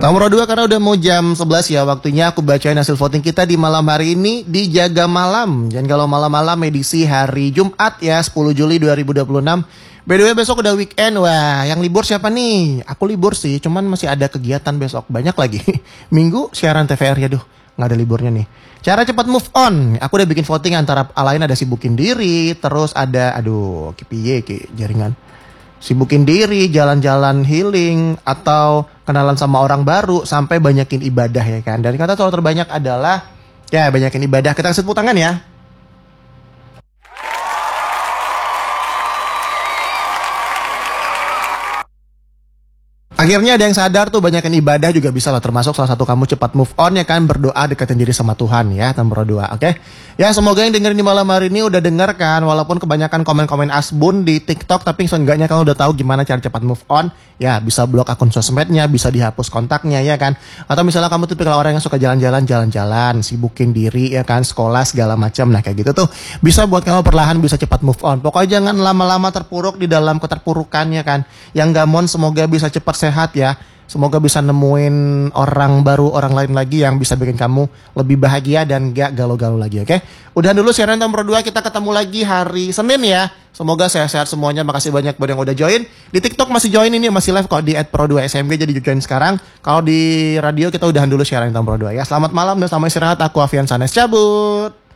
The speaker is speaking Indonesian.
Nomor 2 karena udah mau jam 11 ya, waktunya aku bacain hasil voting kita di malam hari ini di Jaga Malam. Dan kalau malam-malam edisi hari Jumat ya, 10 Juli 2026. By the way besok udah weekend. Wah, yang libur siapa nih? Aku libur sih, cuman masih ada kegiatan besok. Banyak lagi. Minggu siaran TVRI, aduh, nggak ada liburnya nih. Cara cepat move on. Aku udah bikin voting antara lain ada sibukin diri, terus ada aduh, kipiye jaringan. Sibukin diri, jalan-jalan healing, atau kenalan sama orang baru, sampai banyakin ibadah ya kan. Dan kata soal terbanyak adalah, ya banyakin ibadah. Kita kasih tepuk tangan ya. Akhirnya ada yang sadar tuh banyakin ibadah juga bisa lah, termasuk salah satu kamu cepat move on ya kan, berdoa deketin diri sama Tuhan ya, nomor 2, oke? Ya semoga yang dengerin di malam hari ini udah denger kan, walaupun kebanyakan komen-komen asbun di TikTok, tapi seenggaknya kamu udah tahu gimana cara cepat move on, ya bisa blok akun sosmednya, bisa dihapus kontaknya ya kan, atau misalnya kamu tipikal orang yang suka jalan-jalan, sibukin diri ya kan, sekolah segala macam, nah kayak gitu tuh bisa buat kamu perlahan bisa cepat move on. Pokoknya jangan lama-lama terpuruk di dalam keterpurukan ya kan, yang gamon semoga bisa cepat sehat ya. Semoga bisa nemuin orang baru, orang lain lagi yang bisa bikin kamu lebih bahagia dan gak galau-galau lagi, oke? Udah dulu siaran nomor 2, kita ketemu lagi hari Senin ya. Semoga sehat-sehat semuanya. Makasih banyak buat yang udah join. Di TikTok masih join ini, masih live kok di @pro2smg, jadi join sekarang. Kalau di radio kita udahan dulu siaran nomor 2 ya. Selamat malam dan selamat istirahat. Aku Afian Sanes cabut.